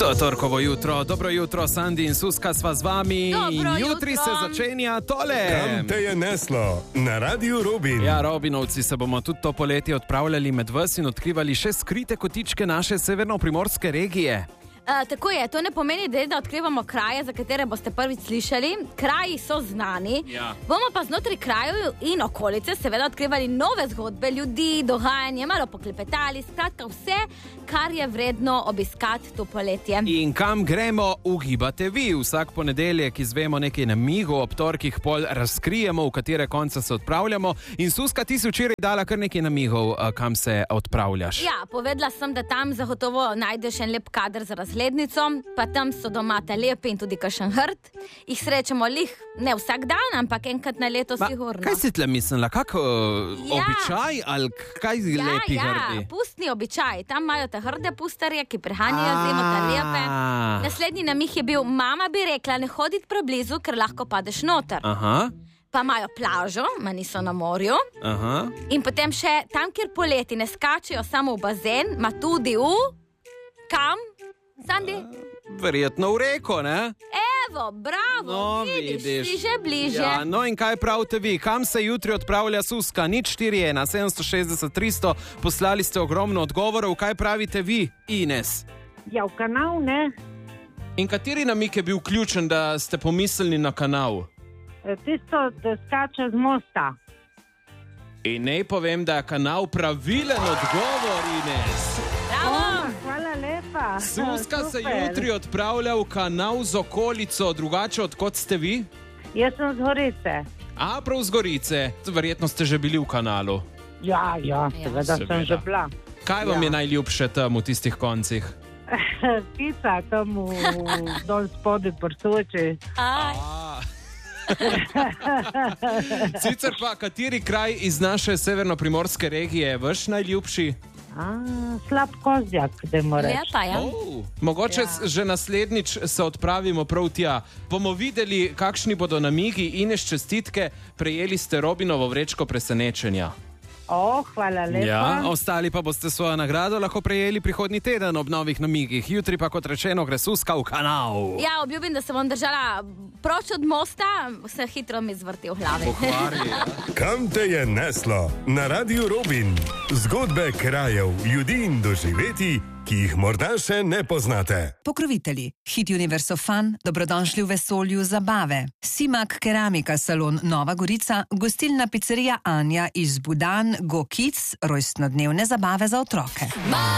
Torkovo jutro, dobro jutro, Sandi in Suska sva z vami. Dobro Jutri jutro. se začenja tole. Kam te je neslo? Na Radiu Rubin. Ja, Robinovci se bomo tudi to poletje odpravljali med vas in odkrivali še skrite kotičke naše severnoprimorske regije. Tako je, to ne pomeni, da odkrivamo kraje, za katere boste prvič slišali. Kraji so znani, Ja. bomo pa znotraj krajev in okolice seveda odkrivali nove zgodbe ljudi, dogajanje, malo poklepetali, skratka vse, kar je vredno obiskati to poletje. In kam gremo, ugibate vi. Vsak ponedeljek izvemo nekaj namigov, ob torkih pol razkrijemo, v katere konce se odpravljamo. In Suska, ti si včeraj dala kar nekaj namigov, kam se odpravljaš. Ja, povedala sem, da tam zagotovo najdeš en lep kader za razglednico, pa tam so doma ta lepi in tudi kakšen hrt. Jih srečamo lih ne vsak dan, ampak enkrat na leto sigurno. Kaj si tle mislila? Kak običaj ali kaj lepi hrdi? Pustni običaj. Tam imajo te hrde pustarje, ki prehanjajo zimo, te lepe. Naslednji namig je bil, mama bi rekla, ne hoditi preblizu, ker lahko padeš noter. Aha, Pa imajo plažo, ma niso na morju. aha. In potem še tam, kjer poleti ne skačejo samo v bazen, ma tudi v... Kam? Sandi? Verjetno v reko, ne? Evo, bravo, No, vidiš, vidiš. si že bliže. Ja, no in kaj pravite vi? Kam se jutri odpravlja Suska? Nič 4-1, 760-300. Poslali ste ogromno odgovorov. Kaj pravite vi, Ines? Ja, v kanal, ne. In kateri namig je bil ključen, da ste pomislili na kanal? Tisto, da skače z mosta. In naj povem, da je kanal pravilen odgovor, Ines. Bravo. Hvala lepa. Suska se Super. jutri odpravlja v kanal z okolico, drugače od kot ste vi? Jaz sem z Gorice. A, prav z Gorice. Verjetno ste že bili v kanalu. Ja, seveda sem Seveda. že bila. Kaj vam je najljubše tam v tistih koncih? Ptica tam dol spodaj prsoči. Aj. Sicer pa, kateri kraj iz naše severnoprimorske regije je vaš najljubši? Slab kozjak, da moraš. Lepa, ja. Mogoče že naslednjič se odpravimo prav tja. Bomo videli, kakšni bodo namigi in čestitke. Prejeli ste Robinovo vrečko presenečenja. Hvala lepa. Ja, ostali pa boste svojo nagrado lahko prejeli prihodnji teden ob novih namigih. Jutri pa, kot rečeno, gre Suska v kanal. Ja, obljubim, da se bom držala proč od mosta, se hitro mi zvrti v glavi. Pokvari. Kam te je neslo? Na Radiu Rubin. Zgodbe krajev, ljudi in doživeti, ki jih morda še ne poznate. Pokrovitelji: Hit Universo Fun, dobrodošli v vesolju zabave. Simak Keramika salon Nova Gorica, gostilna pizzerija Anja iz Budan, Go Kids, rojstnodnevne zabave za otroke.